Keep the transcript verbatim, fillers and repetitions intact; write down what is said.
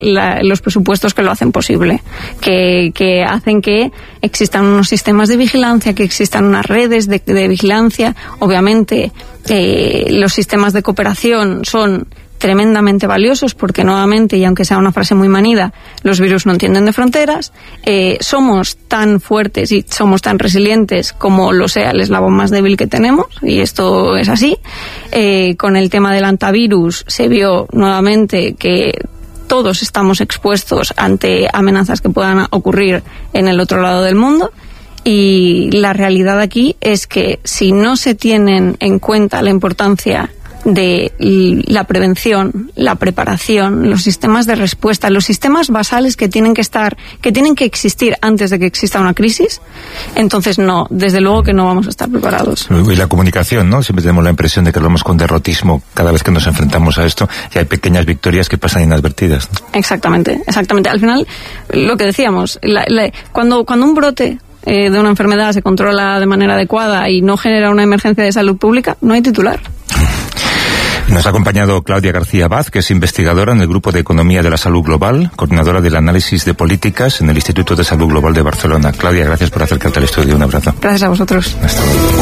la, los presupuestos que lo hacen posible, que, que hacen que existan unos sistemas de vigilancia, que existan unas redes de, de vigilancia. Obviamente, eh, los sistemas de cooperación son tremendamente valiosos porque, nuevamente, y aunque sea una frase muy manida, los virus no entienden de fronteras. Eh, somos tan fuertes y somos tan resilientes como lo sea el eslabón más débil que tenemos, y esto es así. Eh, con el tema del antivirus se vio nuevamente que todos estamos expuestos ante amenazas que puedan ocurrir en el otro lado del mundo. Y la realidad aquí es que si no se tienen en cuenta la importancia de la prevención, la preparación, los sistemas de respuesta, los sistemas basales que tienen que estar, que tienen que existir antes de que exista una crisis, entonces no, desde luego que no vamos a estar preparados. Y la comunicación, ¿no? Siempre tenemos la impresión de que hablamos con derrotismo cada vez que nos enfrentamos a esto, y hay pequeñas victorias que pasan inadvertidas, ¿no? Exactamente, exactamente. Al final, lo que decíamos, la, la, cuando, cuando un brote eh, de una enfermedad se controla de manera adecuada y no genera una emergencia de salud pública, no hay titular. Nos ha acompañado Claudia García Abad, que es investigadora en el Grupo de Economía de la Salud Global, coordinadora del análisis de políticas en el Instituto de Salud Global de Barcelona. Claudia, gracias por acercarte al estudio. Un abrazo. Gracias a vosotros. Hasta luego.